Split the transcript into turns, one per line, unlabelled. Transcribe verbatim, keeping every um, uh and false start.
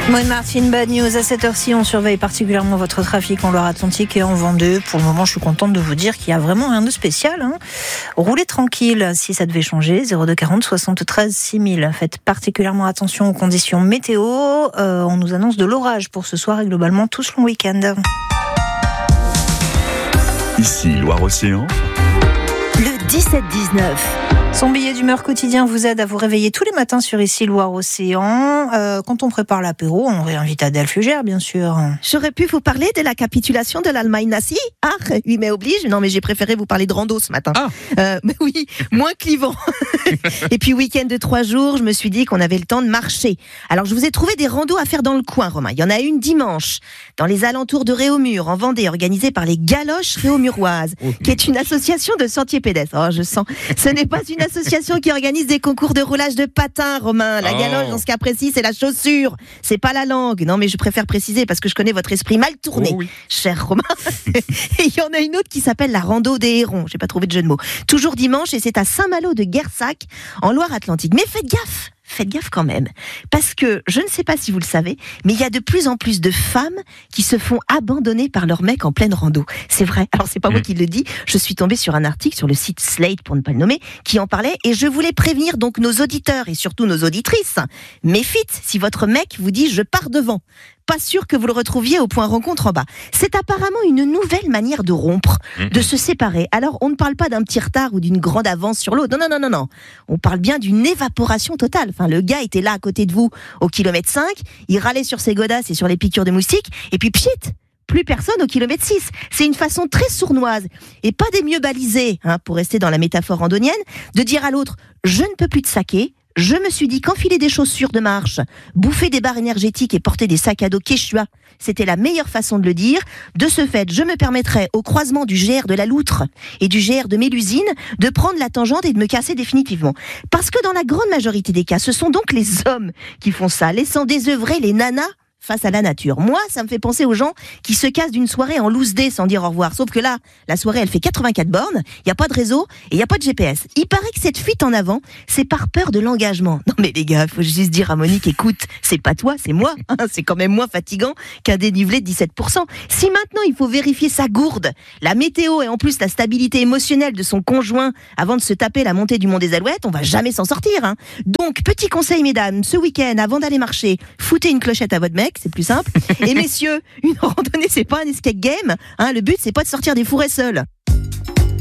Moi, Martine, bad news. À cette heure-ci, on surveille particulièrement votre trafic en Loire-Atlantique et en Vendée. Pour le moment, je suis contente de vous dire qu'il y a vraiment rien de spécial. Hein. Roulez tranquille si ça devait changer. zéro deux quarante soixante-treize six mille. Faites particulièrement attention aux conditions météo. Euh, on nous annonce de l'orage pour ce soir et globalement tout ce long week-end.
Ici, Loire-Océan.
Le dix-sept dix-neuf. Son billet d'humeur quotidien vous aide à vous réveiller tous les matins sur Ici Loire-Océan. Euh, quand on prépare l'apéro, on réinvite Adèle Fugère, bien sûr.
J'aurais pu vous parler de la capitulation de l'Allemagne nazie. Ah, oui, mais oblige. Non, mais j'ai préféré vous parler de rando ce matin.
Ah.
Euh, mais oui, moins clivant. Et puis, week-end de trois jours, je me suis dit qu'on avait le temps de marcher. Alors, je vous ai trouvé des randos à faire dans le coin, Romain. Il y en a une dimanche, dans les alentours de Réaumur, en Vendée, organisée par les Galoches Réaumuroises, oh, qui est une association de sentiers pédestres. Oh, je sens. Ce n'est pas une association qui organise des concours de roulage de patins, Romain. La galoche, dans ce cas précis, c'est la chaussure. C'est pas la langue. Non, mais je préfère préciser parce que je connais votre esprit mal tourné,
oh, oui. cher
Romain. Et il y en a une autre qui s'appelle la rando des hérons. J'ai pas trouvé de jeu de mots. Toujours dimanche et c'est à Saint-Malo de Guersac, en Loire-Atlantique. Mais faites gaffe. Faites gaffe quand même, parce que, je ne sais pas si vous le savez, mais il y a de plus en plus de femmes qui se font abandonner par leur mec en pleine rando. C'est vrai, alors c'est pas mmh. moi qui le dis, je suis tombée sur un article sur le site Slate, pour ne pas le nommer, qui en parlait, et je voulais prévenir donc nos auditeurs, et surtout nos auditrices, méfite si votre mec vous dit « je pars devant ». Pas sûr que vous le retrouviez au point rencontre en bas. C'est apparemment une nouvelle manière de rompre, mmh. de se séparer. Alors, on ne parle pas d'un petit retard ou d'une grande avance sur l'autre. Non, non, non, non, non. On parle bien d'une évaporation totale. Enfin, le gars était là à côté de vous au kilomètre cinq, il râlait sur ses godasses et sur les piqûres de moustiques, et puis pchit, plus personne au kilomètre six. C'est une façon très sournoise, et pas des mieux balisés, hein, pour rester dans la métaphore randonnienne, de dire à l'autre « je ne peux plus te saquer ». Je me suis dit qu'enfiler des chaussures de marche, bouffer des barres énergétiques et porter des sacs à dos Quechua, c'était la meilleure façon de le dire. De ce fait, je me permettrais, au croisement du G R de la Loutre et du G R de Mélusine, de prendre la tangente et de me casser définitivement. Parce que dans la grande majorité des cas, ce sont donc les hommes qui font ça, laissant désœuvrer les nanas face à la nature. Moi, ça me fait penser aux gens qui se cassent d'une soirée en loose day sans dire au revoir. Sauf que là, la soirée, elle fait quatre-vingt-quatre bornes, il n'y a pas de réseau et il n'y a pas de G P S. Il paraît que cette fuite en avant, c'est par peur de l'engagement. Non mais les gars, faut juste dire à Monique, écoute, c'est pas toi, c'est moi. Hein, c'est quand même moins fatigant qu'un dénivelé de dix-sept pour cent. Si maintenant il faut vérifier sa gourde, la météo et en plus la stabilité émotionnelle de son conjoint avant de se taper la montée du Mont des Alouettes, on va jamais s'en sortir. Hein. Donc, petit conseil mesdames, ce week-end, avant d'aller marcher, foutez une clochette à votre mec, c'est plus simple. Et messieurs, une randonnée, c'est pas un escape game. Hein, le but, c'est pas de sortir des fourrés seuls.